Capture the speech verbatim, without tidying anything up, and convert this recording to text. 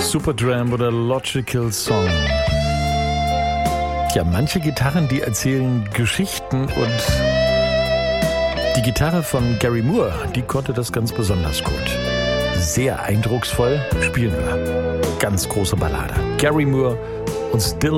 Supertramp oder Logical Song. Ja, manche Gitarren, die erzählen Geschichten und die Gitarre von Gary Moore, die konnte das ganz besonders gut. Sehr eindrucksvoll spielen wir. Ganz große Ballade. Gary Moore und Still